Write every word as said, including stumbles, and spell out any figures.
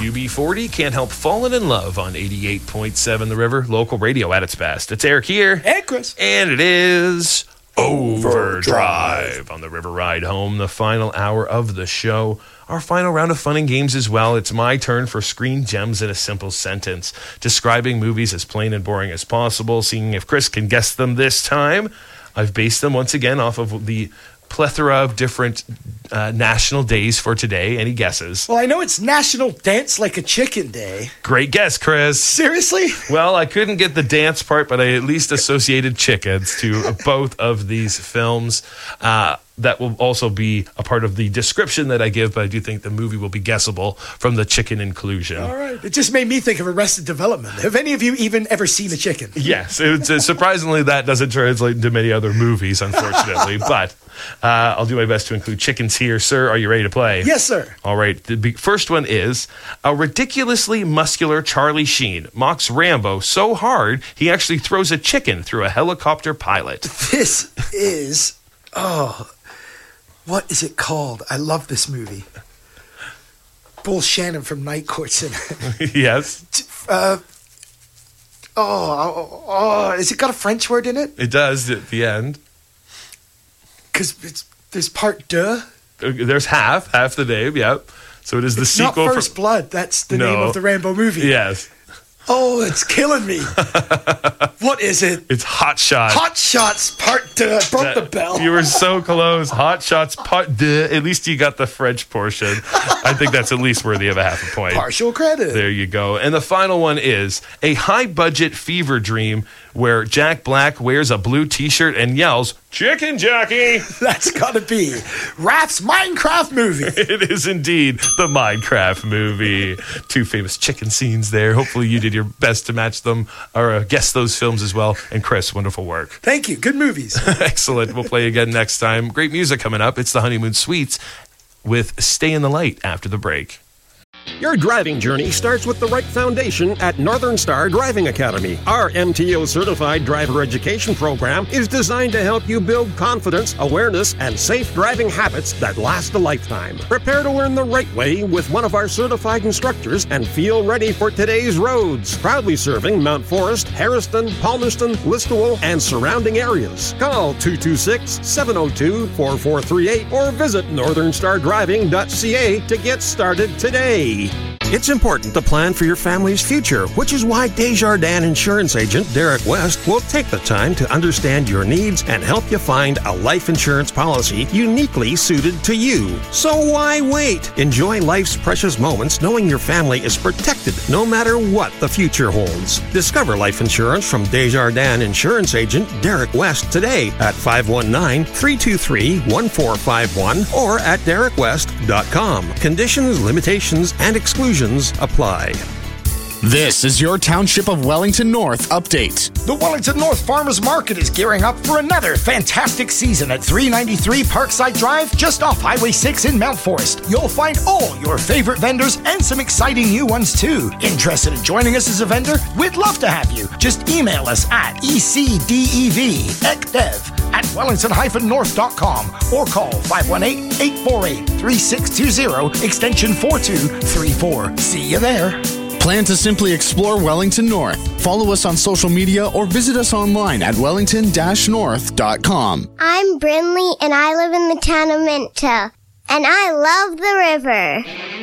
U B forty can't help falling in love on eighty-eight point seven The River, local radio at its best. It's Eric here. And Chris. And it is Overdrive on the River Ride Home, the final hour of the show. Our final round of fun and games as well. It's my turn for Screen Gems in a Simple Sentence, describing movies as plain and boring as possible, seeing if Chris can guess them this time. I've based them once again off of the plethora of different uh, national days for today. Any guesses? Well, I know it's National Dance Like a Chicken Day. Great guess, Chris. Seriously? Well, I couldn't get the dance part, but I at least associated chickens to both of these films. Uh, that will also be a part of the description that I give, but I do think the movie will be guessable from the chicken inclusion. All right. It just made me think of Arrested Development. Have any of you even ever seen a chicken? Yes. It's, uh, surprisingly, that doesn't translate into many other movies, unfortunately. but uh, I'll do my best to include chickens here. Sir, are you ready to play? Yes, sir. All right. The big, first one is, a ridiculously muscular Charlie Sheen mocks Rambo so hard he actually throws a chicken through a helicopter pilot. This is... Oh... What is it called? I love this movie. Bull Shannon from Night Court's in it. Yes. Uh, oh, oh, oh, has it got a French word in it? It does at the end. Because it's there's part deux. There's half, half the name, yep. So it is the it's sequel. Not First for, Blood. That's the no. name of the Rambo movie. Yes. Oh, it's killing me. What is it? It's Hot Shots. Hot Shots Part Deux. I broke That, the bell. You were so close. Hot Shots Part Deux. At least you got the French portion. I think that's at least worthy of a half a point. Partial credit. There you go. And the final one is a high-budget fever dream where Jack Black wears a blue T-shirt and yells, "Chicken Jockey!" That's got to be Raph's Minecraft movie. It is indeed the Minecraft movie. Two famous chicken scenes there. Hopefully you did your best to match them or uh, guess those films as well. And Chris, wonderful work. Thank you. Good movies. Excellent. We'll play again next time. Great music coming up. It's the Honeymoon Suites with Stay in the Light after the break. Your driving journey starts with the right foundation at Northern Star Driving Academy. Our M T O-certified driver education program is designed to help you build confidence, awareness, and safe driving habits that last a lifetime. Prepare to learn the right way with one of our certified instructors and feel ready for today's roads. Proudly serving Mount Forest, Harriston, Palmerston, Listowel, and surrounding areas. Call two two six, seven oh two, four four three eight or visit northern star driving dot c a to get started today. It's important to plan for your family's future, which is why Desjardins Insurance Agent Derek West will take the time to understand your needs and help you find a life insurance policy uniquely suited to you. So why wait? Enjoy life's precious moments knowing your family is protected no matter what the future holds. Discover life insurance from Desjardins Insurance Agent Derek West today at five one nine, three two three, one four five one or at derek west dot com. Conditions, limitations, and exclusions apply. This is your Township of Wellington North update. The Wellington North Farmers Market is gearing up for another fantastic season at three ninety-three Parkside Drive, just off Highway six in Mount Forest. You'll find all your favorite vendors and some exciting new ones too. Interested in joining us as a vendor? We'd love to have you. Just email us at e c d e v ecdev at wellington dash north dot com or call five one eight, eight four eight, three six two zero extension four two three four. See you there. Plan to simply explore Wellington North. Follow us on social media or visit us online at wellington dash north dot com. I'm Brinley and I live in the town of Minto, and I love the river.